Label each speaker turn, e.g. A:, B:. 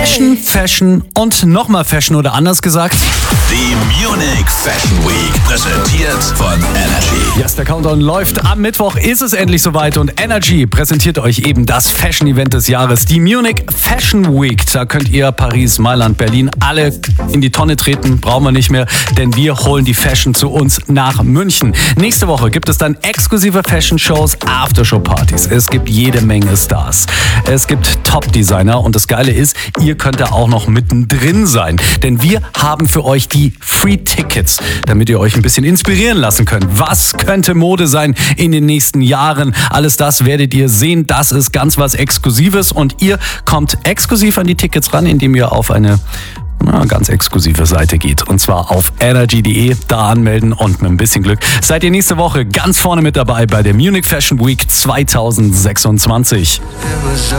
A: Fashion, Fashion und nochmal Fashion oder anders gesagt.
B: Die Munich Fashion Week, präsentiert von Energy.
A: Yes, der Countdown läuft. Am Mittwoch ist es endlich soweit und Energy präsentiert euch eben das Fashion-Event des Jahres, die Munich Fashion Week. Da könnt ihr Paris, Mailand, Berlin alle in die Tonne treten, brauchen wir nicht mehr, denn wir holen die Fashion zu uns nach München. Nächste Woche gibt es dann exklusive Fashion-Shows, Aftershow-Partys. Es gibt jede Menge Stars. Es gibt Top-Designer und das Geile ist, ihr könnt da auch noch mittendrin sein, denn wir haben für euch die Free-Tickets, damit ihr euch ein bisschen inspirieren lassen könnt. Was könnte Mode sein in den nächsten Jahren? Alles das werdet ihr sehen. Das ist ganz was Exklusives und ihr kommt exklusiv an die Tickets ran, indem ihr auf eine ganz exklusive Seite geht. Und zwar auf energy.de, da anmelden und mit ein bisschen Glück seid ihr nächste Woche ganz vorne mit dabei bei der Munich Fashion Week 2026.